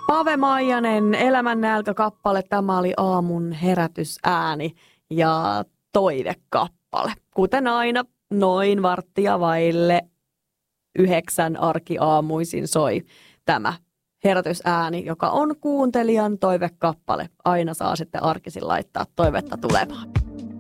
Pave Maijanen, Elämän nälkä-kappale. Tämä oli aamun herätysääni ja toivekappale. Kuten aina, noin 8:15 arkiaamuisin soi tämä herätysääni, joka on kuuntelijan toivekappale. Aina saa sitten arkisin laittaa toivetta tulemaan.